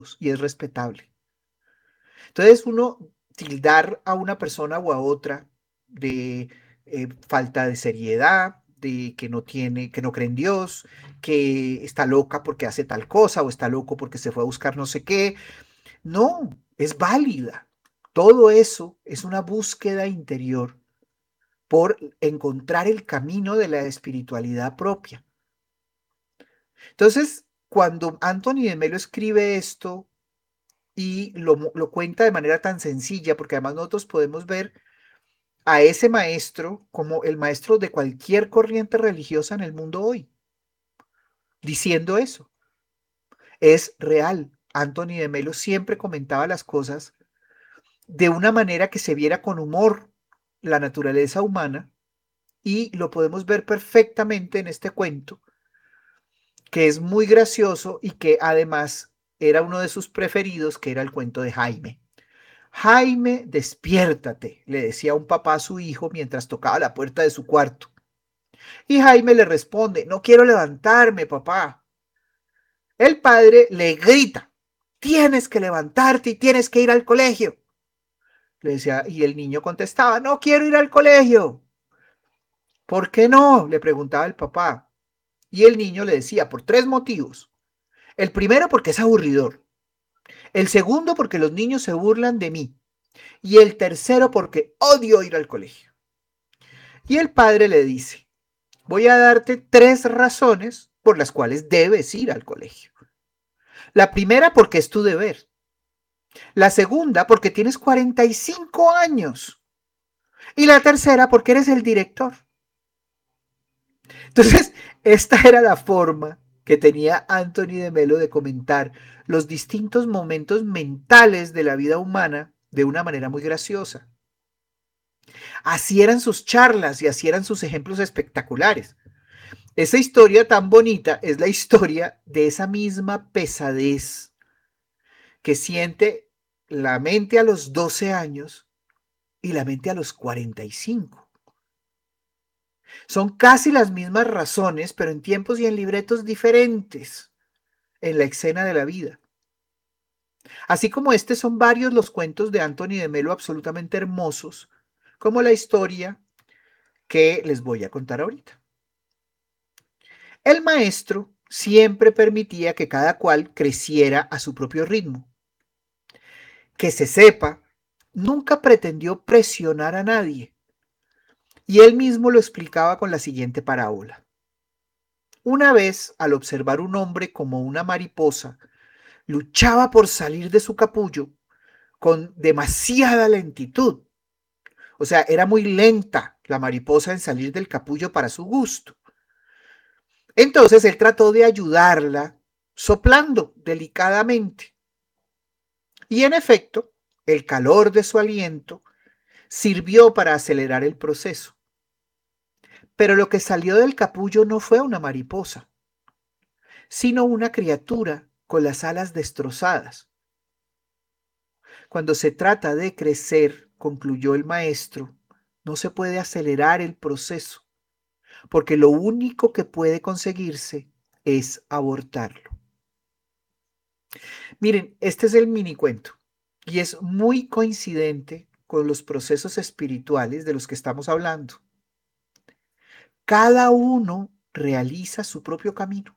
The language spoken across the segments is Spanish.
y es respetable. Entonces uno tildar a una persona o a otra de falta de seriedad, de que no tiene, que no cree en Dios, que está loca porque hace tal cosa o está loco porque se fue a buscar no sé qué. No, es válida. Todo eso es una búsqueda interior por encontrar el camino de la espiritualidad propia. Entonces, cuando Anthony de Melo escribe esto y lo cuenta de manera tan sencilla, porque además nosotros podemos ver a ese maestro como el maestro de cualquier corriente religiosa en el mundo hoy, diciendo eso. Es real. Anthony de Melo siempre comentaba las cosas de una manera que se viera con humor la naturaleza humana y lo podemos ver perfectamente en este cuento, que es muy gracioso y que además era uno de sus preferidos, que era el cuento de Jaime. Jaime, despiértate, le decía un papá a su hijo mientras tocaba la puerta de su cuarto. Y Jaime le responde, no quiero levantarme, papá. El padre le grita, tienes que levantarte y tienes que ir al colegio. Le decía, y el niño contestaba, no quiero ir al colegio. ¿Por qué no? Le preguntaba el papá. Y el niño le decía, por 3 motivos. El primero, porque es aburridor. El segundo, porque los niños se burlan de mí. Y el tercero, porque odio ir al colegio. Y el padre le dice, voy a darte 3 razones por las cuales debes ir al colegio. La primera, porque es tu deber. La segunda, porque tienes 45 años. Y la tercera, porque eres el director. Entonces, esta era la forma que tenía Anthony de Melo de comentar los distintos momentos mentales de la vida humana de una manera muy graciosa. Así eran sus charlas y así eran sus ejemplos espectaculares. Esa historia tan bonita es la historia de esa misma pesadez que siente la mente a los 12 años y la mente a los 45. Son casi las mismas razones, pero en tiempos y en libretos diferentes en la escena de la vida. Así como este son varios los cuentos de Anthony de Melo absolutamente hermosos, como la historia que les voy a contar ahorita. El maestro siempre permitía que cada cual creciera a su propio ritmo. Que se sepa, nunca pretendió presionar a nadie. Y él mismo lo explicaba con la siguiente parábola. Una vez, al observar un hombre como una mariposa, luchaba por salir de su capullo con demasiada lentitud. O sea, era muy lenta la mariposa en salir del capullo para su gusto. Entonces él trató de ayudarla soplando delicadamente. Y en efecto, el calor de su aliento sirvió para acelerar el proceso. Pero lo que salió del capullo no fue una mariposa, sino una criatura con las alas destrozadas. Cuando se trata de crecer, concluyó el maestro, no se puede acelerar el proceso, porque lo único que puede conseguirse es abortarlo. Miren, este es el mini cuento y es muy coincidente con los procesos espirituales de los que estamos hablando. Cada uno realiza su propio camino.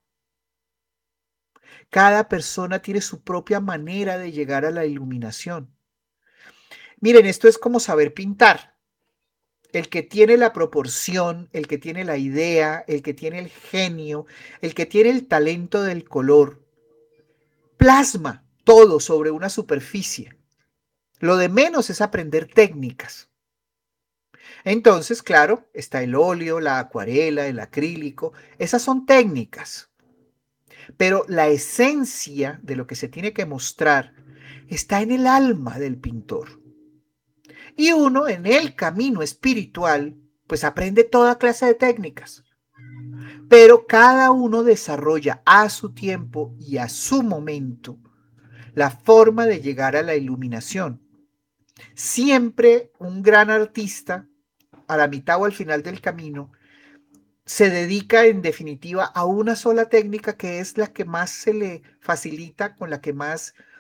Cada persona tiene su propia manera de llegar a la iluminación. Miren, esto es como saber pintar. El que tiene la proporción, el que tiene la idea, el que tiene el genio, el que tiene el talento del color, plasma todo sobre una superficie. Lo de menos es aprender técnicas. Entonces, claro, está el óleo, la acuarela, el acrílico. Esas son técnicas. Pero la esencia de lo que se tiene que mostrar está en el alma del pintor. Y uno en el camino espiritual, pues aprende toda clase de técnicas. Pero cada uno desarrolla a su tiempo y a su momento la forma de llegar a la iluminación. Siempre un gran artista, a la mitad o al final del camino, se dedica en definitiva a una sola técnica que es la que más se le facilita, con la que más